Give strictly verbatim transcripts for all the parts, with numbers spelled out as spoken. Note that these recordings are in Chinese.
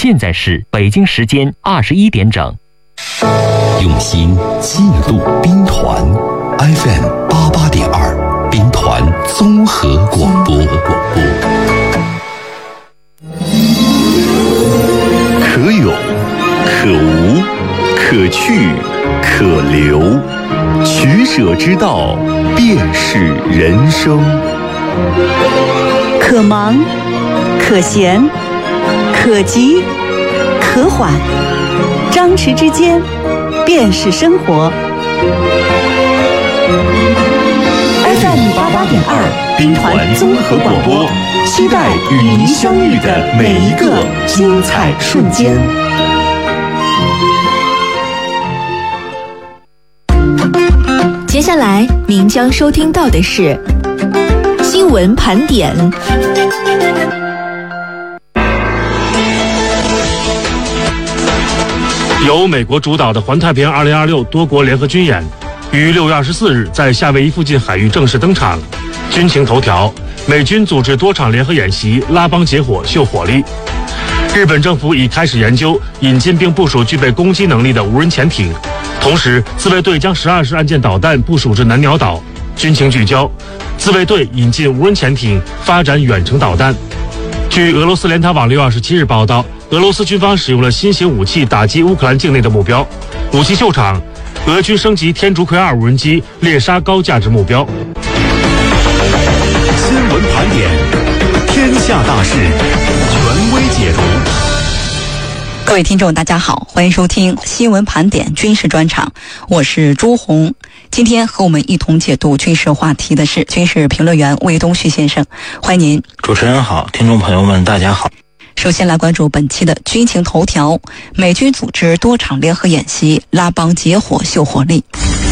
现在是北京时间二十一点整。 用心记录兵团 F M 八八点二，兵团综合广播。可有可无，可去可留，取舍之道便是人生。 可忙可闲可急可缓，张弛之间便是生活。F M 八八点二，兵团综合广播，期待与您相遇的每一个精彩瞬间。 接下来您将收听到的是新闻盘点。 由美国主导的环太平洋二零二六多国联合军演于六月二十四日在夏威夷附近海域正式登场。军情头条：美军组织多场联合演习，拉帮结伙秀火力。日本政府已开始研究引进并部署具备攻击能力的无人潜艇，同时自卫队将十二式岸舰导弹部署至南鸟岛。军情聚焦：自卫队引进无人潜艇，发展远程导弹。据俄罗斯联塔网六月二十七日报道，俄罗斯军方使用了新型武器打击乌克兰境内的目标。武器秀场，俄军升级天竺葵二无人机猎杀高价值目标。 新闻盘点，天下大事，权威解读。 各位听众大家好，欢迎收听新闻盘点军事专场，我是朱红。今天和我们一同解读军事话题的是军事评论员魏东旭先生，欢迎您。 主持人好，听众朋友们大家好。 首先来关注本期的军情头条，美军组织多场联合演习，拉帮结伙秀火力。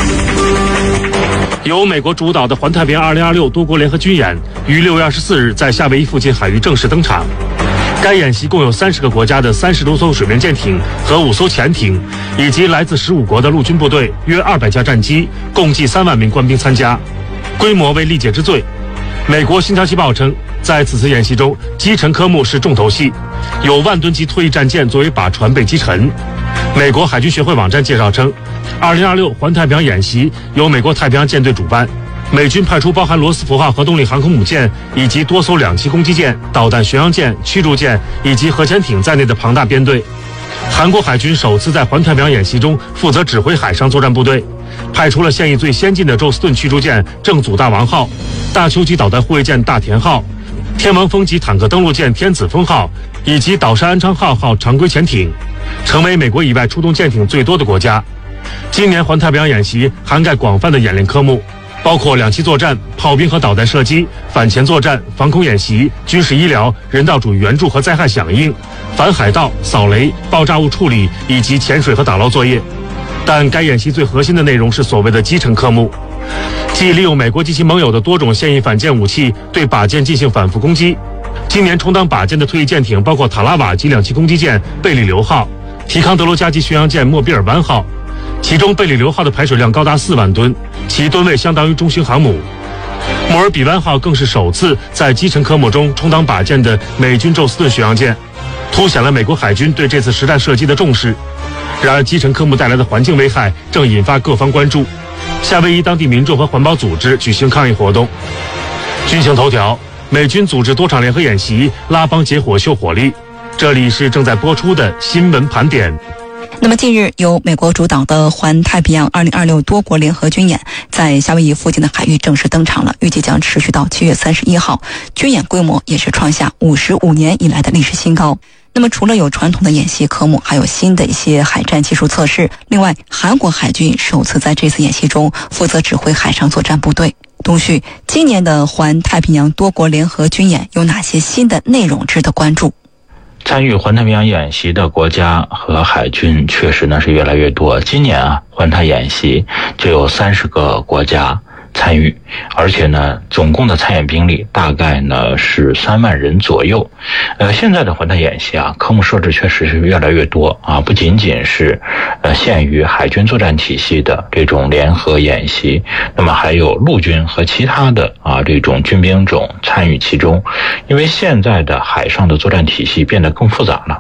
由美国主导的环太平洋二零二六多国联合军演于六月二十四日在夏威夷附近海域正式登场。该演习共有三十个国家的三十多艘水面舰艇和五艘潜艇，以及来自十五国的陆军部队约二百架战机，共计三万名官兵参加，规模为历届之最。美国《星条旗报》称，在此次演习中，击沉科目是重头戏，有万吨级退役战舰作为靶船被击沉。美国海军学会网站介绍称，二零二六环太平洋演习由美国太平洋舰队主办，美军派出包含罗斯福号核动力航空母舰以及多艘两栖攻击舰、导弹巡洋舰、驱逐舰以及核潜艇在内的庞大编队。韩国海军首次在环太平洋演习中负责指挥海上作战部队，派出了现役最先进的宙斯盾驱逐舰正祖大王号、大邱级导弹护卫舰大田号、天王峰级坦克登陆舰天子峰号以及岛山安昌号号常规潜艇，成为美国以外出动舰艇最多的国家。今年环太平洋演习涵盖广泛的演练科目，包括两栖作战、炮兵和导弹射击、反潜作战、防空演习、军事医疗、人道主义援助和灾害响应、反海盗、扫雷、爆炸物处理以及潜水和打捞作业。但该演习最核心的内容是所谓的击沉科目，即利用美国及其盟友的多种现役反舰武器对靶舰进行反复攻击。今年充当靶舰的退役舰艇包括塔拉瓦级两栖攻击舰贝里流号、提康德罗加级巡洋舰莫比尔湾号，其中贝里流号的排水量高达四万吨，其吨位相当于中型航母。莫尔比湾号更是首次在击沉科目中充当靶舰的美军宙斯盾巡洋舰，凸显了美国海军对这次实弹射击的重视。然而击沉科目带来的环境危害正引发各方关注，夏威夷当地民众和环保组织举行抗议活动。军情头条：美军组织多场联合演习，拉帮结伙秀火力。这里是正在播出的新闻盘点。 那么近日，由美国主导的环太平洋二零二六多国联合军演在夏威夷附近的海域正式登场了，预计将持续到七月三十一号。军演规模也是创下五十五年以来的历史新高。那么除了有传统的演习科目，还有新的一些海战技术测试。另外，韩国海军首次在这次演习中负责指挥海上作战部队。东旭，今年的环太平洋多国联合军演有哪些新的内容值得关注？ 参与环太平洋演习的国家和海军确实呢是越来越多。今年啊，环太演习就有三十个国家参与，而且呢，总共的参演兵力大概呢是三万人左右。呃，现在的环太演习啊，科目设置确实是越来越多啊，不仅仅是呃限于海军作战体系的这种联合演习，那么还有陆军和其他的啊这种军兵种参与其中。因为现在的海上的作战体系变得更复杂了